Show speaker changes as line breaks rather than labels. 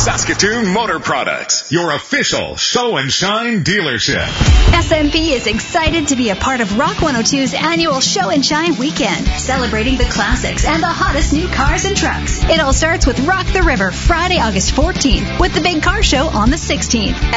Saskatoon Motor Products, your official show and shine dealership.
SMP is excited to be a part of Rock 102's annual Show and Shine weekend, celebrating the classics and the hottest new cars and trucks. It all starts with Rock the River Friday, August 14th, with the big car show on the 16th.